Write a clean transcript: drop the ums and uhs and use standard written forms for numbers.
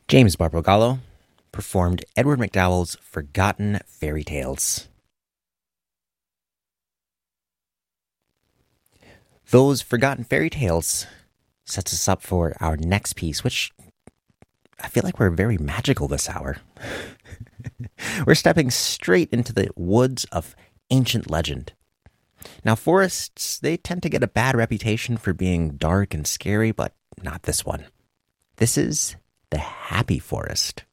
James Barbagallo performed Edward MacDowell's Forgotten Fairy Tales. Those Forgotten Fairy Tales sets us up for our next piece, which I feel like we're very magical this hour. We're stepping straight into the woods of ancient legend. Now, forests, they tend to get a bad reputation for being dark and scary, but not this one. This is the Happy Forest.